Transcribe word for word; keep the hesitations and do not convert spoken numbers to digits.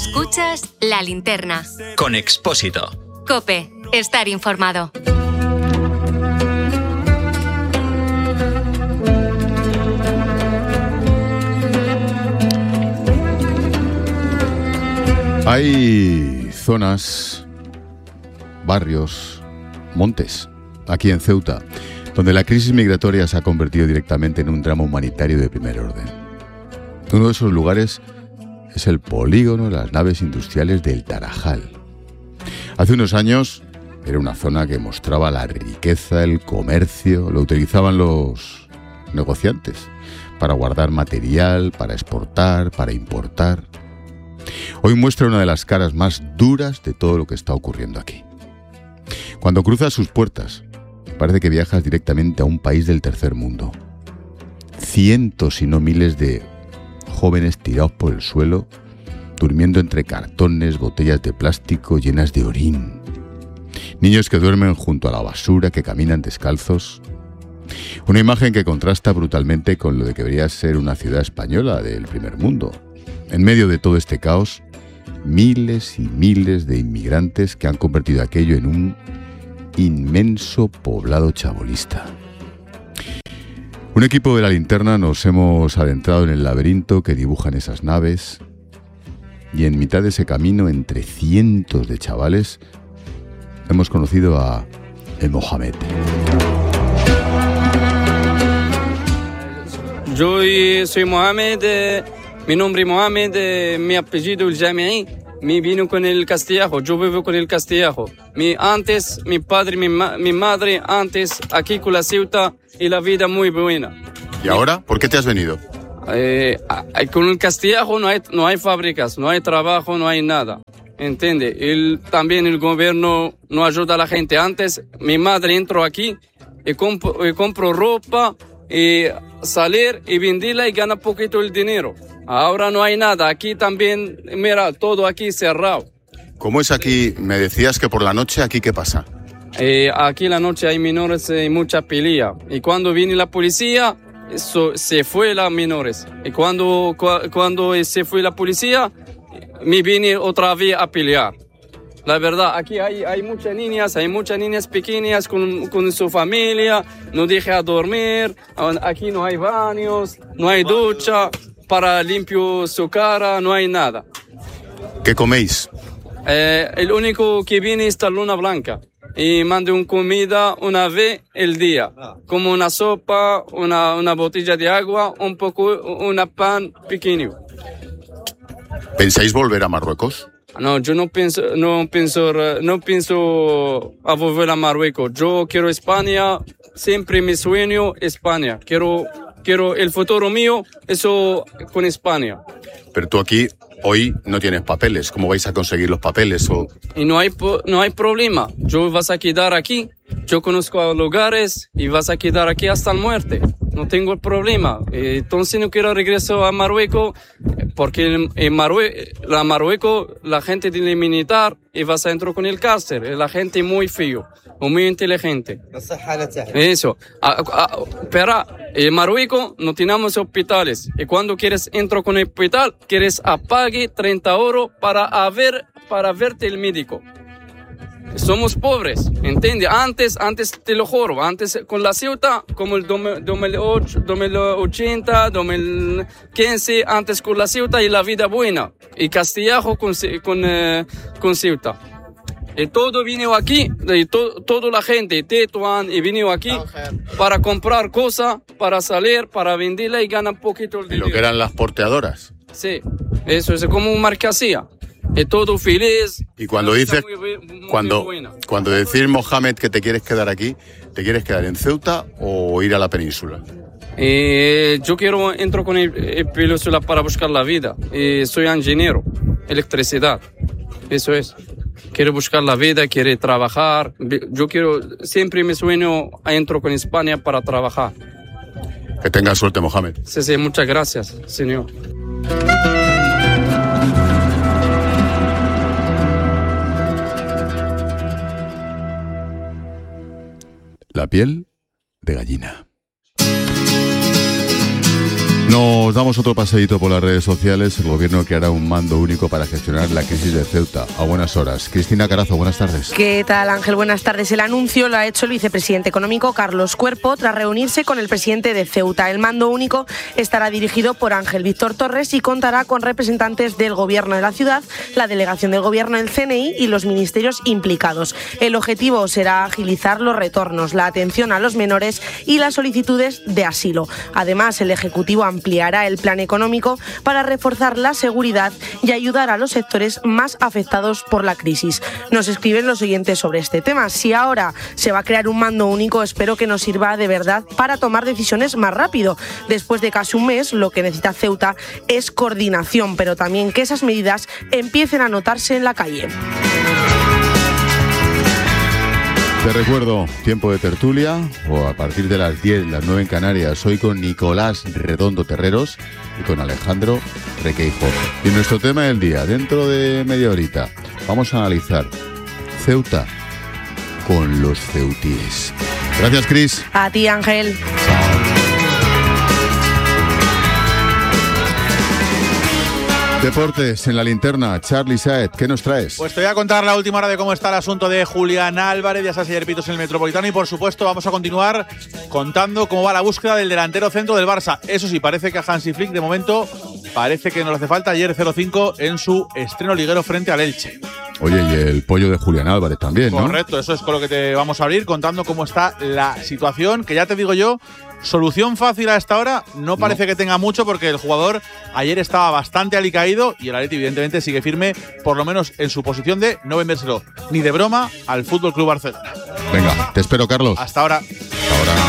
Escuchas La Linterna. Con Expósito. COPE. Estar informado. Hay zonas, barrios, montes, aquí en Ceuta, donde la crisis migratoria se ha convertido directamente en un drama humanitario de primer orden. Uno de esos lugares es el polígono de las naves industriales del Tarajal. Hace unos años era una zona que mostraba la riqueza, el comercio, lo utilizaban los negociantes para guardar material, para exportar, para importar. Hoy muestra una de las caras más duras de todo lo que está ocurriendo aquí. Cuando cruzas sus puertas, parece que viajas directamente a un país del tercer mundo. Cientos, si no miles de jóvenes tirados por el suelo, durmiendo entre cartones, botellas de plástico llenas de orín. Niños que duermen junto a la basura, que caminan descalzos. Una imagen que contrasta brutalmente con lo de que debería ser una ciudad española del primer mundo. En medio de todo este caos, miles y miles de inmigrantes que han convertido aquello en un inmenso poblado chabolista. Un equipo de La Linterna nos hemos adentrado en el laberinto que dibujan esas naves y en mitad de ese camino, entre cientos de chavales, hemos conocido a el Mohamed. Yo soy Mohamed, eh, mi nombre es Mohamed, eh, mi apellido es Jami'i, me vino con el castellano, yo vivo con el castellano. Mi, antes, mi padre, mi, ma, mi madre, antes, aquí con la Ceuta, y la vida muy buena. ¿Y ahora? ¿Por qué te has venido? Eh, con el castellano no hay, no hay fábricas, no hay trabajo, no hay nada. ¿Entiende? El, también el gobierno no ayuda a la gente. Antes, mi madre entró aquí y compro, y compro ropa, y salir y venderla y gana poquito el dinero. Ahora no hay nada. Aquí también, mira, todo aquí cerrado. ¿Cómo es aquí? Me decías que por la noche, ¿aquí qué pasa? Eh, aquí la noche hay menores y eh, mucha pelea. Y cuando viene la policía, eso, se fue las menores. Y cuando, cu- cuando se fue la policía, me vine otra vez a pelear. La verdad, aquí hay, hay muchas niñas, hay muchas niñas pequeñas con, con su familia, no deja dormir, aquí no hay baños, no hay ducha para limpiar su cara, no hay nada. ¿Qué coméis? Eh, el único que viene es la luna blanca y manda una comida una vez el día, como una sopa, una, una botella de agua, un poco, una pan pequeño. ¿Pensáis volver a Marruecos? No, yo no pienso, no pienso, no pienso a volver a Marruecos. Yo quiero España, siempre mi sueño España. Quiero, quiero el futuro mío, eso con España. Pero tú aquí hoy no tienes papeles. ¿Cómo vais a conseguir los papeles? O... Y no hay, no hay problema. Yo vas a quedar aquí. Yo conozco lugares y vas a quedar aquí hasta la muerte. No tengo el problema. Entonces no quiero regreso a Marruecos porque en Marruecos, la Marruecos, la gente tiene militar y vas a entrar con el cárcel. La gente muy feo, muy inteligente. Eso. Pero en Marruecos no tenemos hospitales. Y cuando quieres entrar con el hospital, quieres apague treinta euros para, ver, para verte el médico. Somos pobres, ¿entiendes? Antes, antes te lo juro, antes con la Ceuta, como el dos mil ocho, dos mil ochenta, dos mil quince, antes con la Ceuta y la vida buena. Y Castellano con, con, eh, con Ceuta. Y todo vino aquí, y to, toda la gente, Tetuán, y vino aquí para comprar cosas, para salir, para venderla y ganar poquito el dinero. ¿Y lo que eran las porteadoras? Sí, eso es como una marcación. Y todo feliz. Y cuando dices, muy, muy cuando, cuando decís, Mohamed, que te quieres quedar aquí, ¿te quieres quedar en Ceuta o ir a la península? Eh, yo quiero entrar con el, el península para buscar la vida. Eh, soy ingeniero, electricidad. Eso es. Quiero buscar la vida, quiero trabajar. Yo quiero, siempre mi sueño entro con España para trabajar. Que tengas suerte, Mohamed. Sí, sí, muchas gracias, señor. La piel de gallina. Nos damos otro paseíto por las redes sociales. El gobierno creará un mando único para gestionar la crisis de Ceuta. A buenas horas. Cristina Carazo, buenas tardes. ¿Qué tal, Ángel? Buenas tardes. El anuncio lo ha hecho el vicepresidente económico Carlos Cuerpo tras reunirse con el presidente de Ceuta. El mando único estará dirigido por Ángel Víctor Torres y contará con representantes del gobierno de la ciudad, la delegación del gobierno, el C N I y los ministerios implicados. El objetivo será agilizar los retornos, la atención a los menores y las solicitudes de asilo. Además, el Ejecutivo ampliará el plan económico para reforzar la seguridad y ayudar a los sectores más afectados por la crisis. Nos escriben los oyentes sobre este tema. Si ahora se va a crear un mando único, espero que nos sirva de verdad para tomar decisiones más rápido. Después de casi un mes, lo que necesita Ceuta es coordinación, pero también que esas medidas empiecen a notarse en la calle. Te recuerdo, tiempo de tertulia, o a partir de las diez, las nueve en Canarias, hoy con Nicolás Redondo Terreros y con Alejandro Requeijo. Y nuestro tema del día, dentro de media horita, vamos a analizar Ceuta con los ceutíes. Gracias, Cris. A ti, Ángel. Deportes en la linterna. Charly Saez, ¿qué nos traes? Pues te voy a contar la última hora de cómo está el asunto de Julián Álvarez. Ya sabes, ayer pitos en el Metropolitano. Y por supuesto vamos a continuar contando cómo va la búsqueda del delantero centro del Barça. Eso sí, parece que a Hansi Flick de momento parece que no le hace falta. Ayer cero cinco en su estreno liguero frente al Elche. Oye, y el pollo de Julián Álvarez también, ¿no? Correcto, eso es con lo que te vamos a abrir, contando cómo está la situación, que ya te digo yo, solución fácil a esta hora no parece no. que tenga mucho, porque el jugador ayer estaba bastante alicaído y el Atleti evidentemente sigue firme, por lo menos en su posición de no vendérselo ni de broma al F C Barcelona. Venga, te espero, Carlos. Hasta ahora. Hasta ahora.